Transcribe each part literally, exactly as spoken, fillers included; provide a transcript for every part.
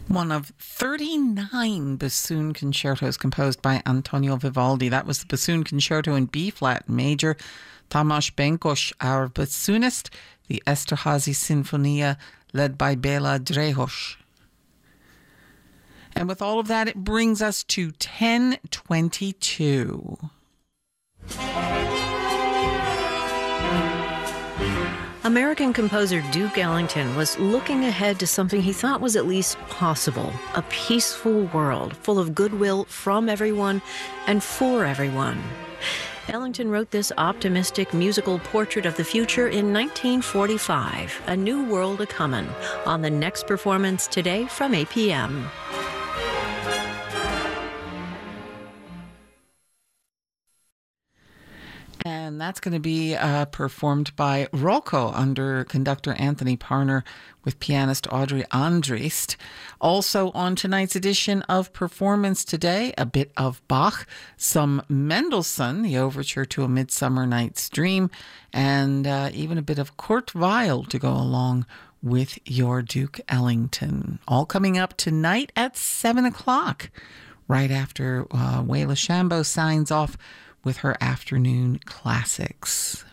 One of thirty-nine bassoon concertos composed by Antonio Vivaldi. That was the bassoon concerto in B-flat major. Tamás Benkoš, our bassoonist. The Esterházy Sinfonia, led by Béla Drehos. And with all of that, it brings us to ten twenty-two. American composer Duke Ellington was looking ahead to something he thought was at least possible, a peaceful world full of goodwill from everyone and for everyone. Ellington wrote this optimistic musical portrait of the future in nineteen forty-five, A New World A-Comin', on the next performance today from eight p.m. And that's going to be uh, performed by Rocco under conductor Anthony Parner with pianist Audrey Andrist. Also on tonight's edition of Performance Today, a bit of Bach, some Mendelssohn, the overture to A Midsummer Night's Dream, and uh, even a bit of Kurt Weill to go along with your Duke Ellington. All coming up tonight at seven o'clock, right after uh, Wayla Shambo signs off with her afternoon classics.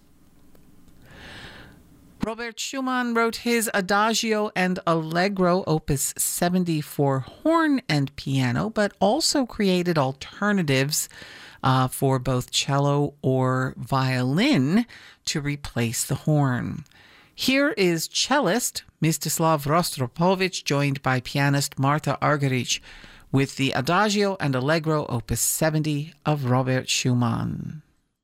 Robert Schumann wrote his Adagio and Allegro, opus seventy for horn and piano, but also created alternatives uh, for both cello or violin to replace the horn. Here is cellist Mstislav Rostropovich, joined by pianist Marta Argerich, with the Adagio and Allegro, opus seventy of Robert Schumann.